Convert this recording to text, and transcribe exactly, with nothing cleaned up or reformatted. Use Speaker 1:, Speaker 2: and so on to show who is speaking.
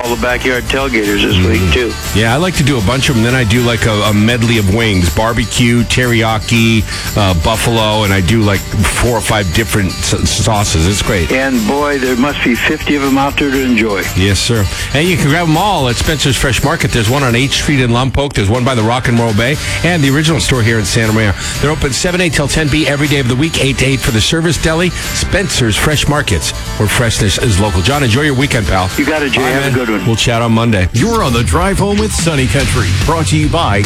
Speaker 1: all the backyard tailgaters this mm. week, too.
Speaker 2: Yeah, I like to do a bunch of them. Then I do like a, a medley of wings, barbecue, teriyaki, uh, buffalo, and I do like four or five different s- sauces. It's great.
Speaker 1: And, boy, there must be fifty of them out there to enjoy.
Speaker 2: Yes, sir. And you can grab them all at Spencer's Fresh Market. There's one on eighth Street in Lompoc. There's one by the Rock and Roll Bay, and the original store here in Santa Maria. They're open seven A till ten B every day of the week, eight to eight for the service deli. Spencer's Fresh Markets, where freshness is local. John, enjoy your weekend, pal.
Speaker 1: You got it, Jay.
Speaker 2: Bye,
Speaker 1: Have
Speaker 2: man.
Speaker 1: a good one.
Speaker 2: We'll chat on Monday.
Speaker 3: You're on the drive home with Sunny Country, brought to you by